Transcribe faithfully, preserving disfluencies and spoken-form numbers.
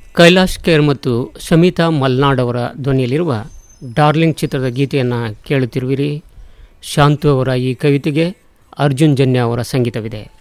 ಕೈಲಾಶ್ ಖೇರ್ ಮತ್ತು ಶಮಿತಾ ಮಲ್ನಾಡ್ ಅವರ ಧ್ವನಿಯಲ್ಲಿರುವ ಡಾರ್ಲಿಂಗ್ ಚಿತ್ರದ ಗೀತೆಯನ್ನು ಕೇಳುತ್ತಿರುವಿರಿ. ಶಾಂತು ಅವರ ಈ ಕವಿತೆಗೆ ಅರ್ಜುನ್ ಜನ್ಯ ಅವರ ಸಂಗೀತವಿದೆ.